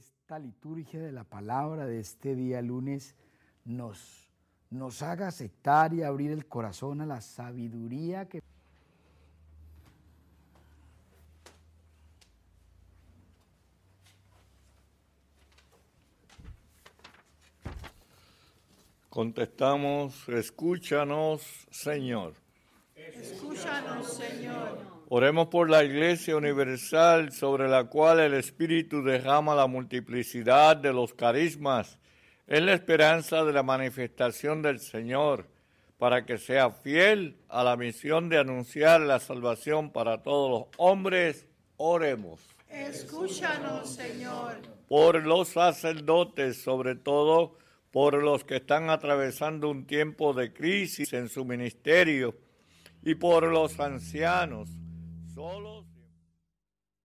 esta liturgia de la palabra de este día lunes nos haga aceptar y abrir el corazón a la sabiduría que contestamos, escúchanos, Señor. Escúchanos, Señor. Oremos por la Iglesia Universal, sobre la cual el Espíritu derrama la multiplicidad de los carismas, en la esperanza de la manifestación del Señor, para que sea fiel a la misión de anunciar la salvación para todos los hombres. Oremos. Escúchanos, Señor. Por los sacerdotes, sobre todo por los que están atravesando un tiempo de crisis en su ministerio, y por los ancianos, solos